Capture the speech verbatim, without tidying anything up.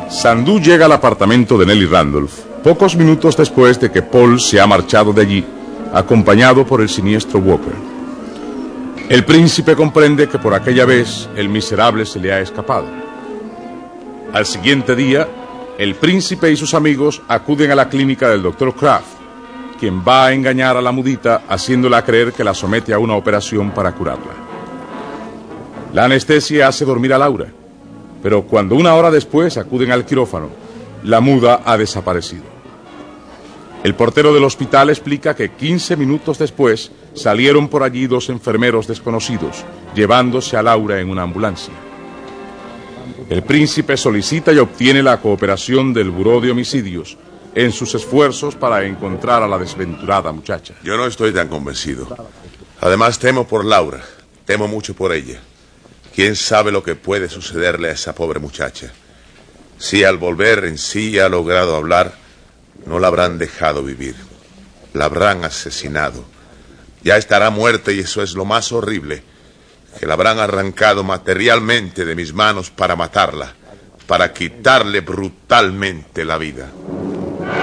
Sandu llega al apartamento de Nelly Randolph pocos minutos después de que Paul se ha marchado de allí, acompañado por el siniestro Walker. El príncipe comprende que por aquella vez el miserable se le ha escapado. Al siguiente día, el príncipe y sus amigos acuden a la clínica del doctor Kraft, quien va a engañar a la mudita haciéndola creer que la somete a una operación para curarla. La anestesia hace dormir a Laura, pero cuando una hora después acuden al quirófano, la muda ha desaparecido. El portero del hospital explica que quince minutos después salieron por allí dos enfermeros desconocidos, llevándose a Laura en una ambulancia. El príncipe solicita y obtiene la cooperación del Buró de Homicidios en sus esfuerzos para encontrar a la desventurada muchacha. Yo no estoy tan convencido. Además, temo por Laura. Temo mucho por ella. ¿Quién sabe lo que puede sucederle a esa pobre muchacha? Si al volver en sí ha logrado hablar, no la habrán dejado vivir. La habrán asesinado. Ya estará muerta y eso es lo más horrible, que la habrán arrancado materialmente de mis manos para matarla, para quitarle brutalmente la vida.